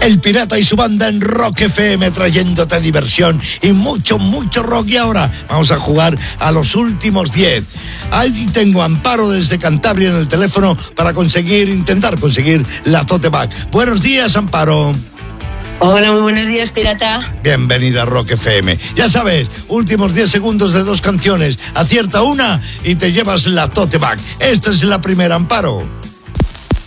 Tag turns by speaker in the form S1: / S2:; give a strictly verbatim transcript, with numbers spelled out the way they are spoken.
S1: El Pirata y su banda en Rock F M, trayéndote diversión y mucho, mucho rock. Y ahora vamos a jugar a los últimos diez. Ahí tengo a Amparo desde Cantabria en el teléfono para conseguir, intentar conseguir la tote bag. Buenos días, Amparo.
S2: Hola, muy buenos días, Pirata.
S1: Bienvenida a Rock F M. Ya sabes, últimos diez segundos de dos canciones. Acierta una y te llevas la tote bag. Esta es la primera, Amparo.